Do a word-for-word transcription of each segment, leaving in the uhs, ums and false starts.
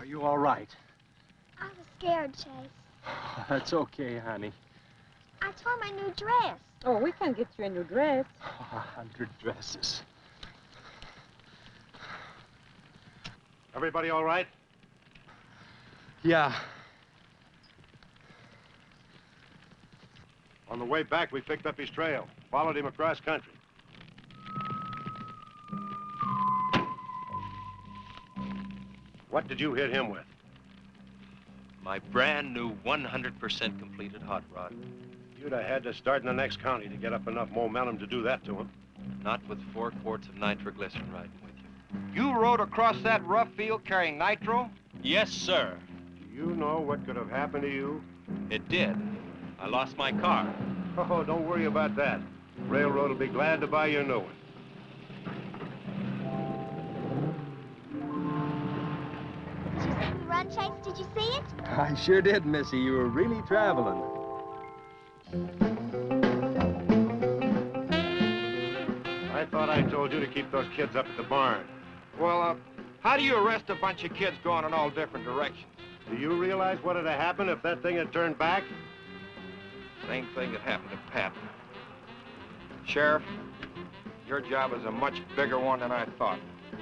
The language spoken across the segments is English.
Are you all right? I was scared, Chase. That's okay, honey. I tore my new dress. Oh, we can get you a new dress. A hundred dresses. Everybody all right? Yeah. On the way back, we picked up his trail, followed him across country. What did you hit him with? My brand new one hundred percent completed hot rod. You'd have had to start in the next county to get up enough momentum to do that to him. Not with four quarts of nitroglycerin riding with you. You rode across that rough field carrying nitro? Yes, sir. Do you know what could have happened to you? It did. I lost my car. Oh, don't worry about that. Railroad will be glad to buy you a new one. Did you see me run, Chase? Did you see it? I sure did, Missy. You were really traveling. I thought I told you to keep those kids up at the barn. Well, uh, how do you arrest a bunch of kids going in all different directions? Do you realize what would have happened if that thing had turned back? Same thing that happened to Pat. Sheriff, your job is a much bigger one than I thought.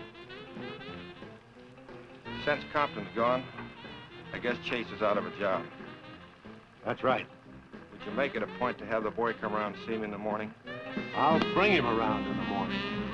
Since Compton's gone, I guess Chase is out of a job. That's right. Would you make it a point to have the boy come around and see me in the morning? I'll bring him around in the morning.